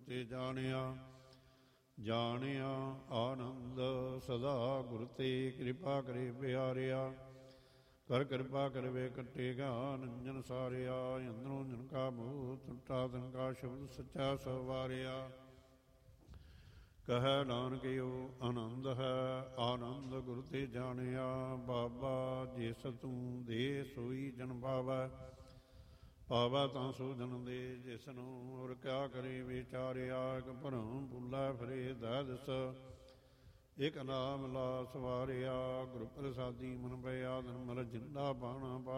ਤੇ ਜਾਣਿਆ। ਜਾਣਿਆ ਆਨੰਦ ਸਦਾ ਗੁਰ ਤੇ ਕਿਰਪਾ ਕਰੇ ਪਿਆਰਿਆ। ਕਰ ਕਿਰਪਾ ਕਰਵੇ ਕੱਟੇਗਾ ਨੰਜਨ ਸਾਰਿਆ। ਅੰਦਰੋਂ ਜਨ ਕਾ ਮੋਹ ਟੁੱਟਾ ਤਨ ਕਾ ਸ਼ਬਦ ਸੱਚਾ ਸਵਾਰਿਆ। ਕਹਿ ਨਾਨਕਿਓ ਆਨੰਦ ਹੈ ਆਨੰਦ ਗੁਰ ਤੇ ਜਾਣਿਆ। ਬਾਬਾ ਜਿਸ ਤੂੰ ਦੇ ਸੋਈ ਜਨ ਪਾਵੈ। ਪਾਵੈ ਤਾਂ ਸੋ ਜਨ ਦੇ ਜਿਸਨੂੰ ਹੋਰ ਕਿਆ ਕਰੇ ਵਿਚਾਰਿਆ। ਇਕ ਭਰਮ ਭੁੱਲਾ ਫਿਰੇ ਦਹਿ ਦਿਸ ਇਕ ਨਾਮ ਲਾ ਸਵਾਰਿਆ। ਗੁਰ ਪ੍ਰਸਾਦੀ ਮਨ ਪਿਆ ਨਿਰਮਲ ਜਿੰਦਾ ਬਾਣਾ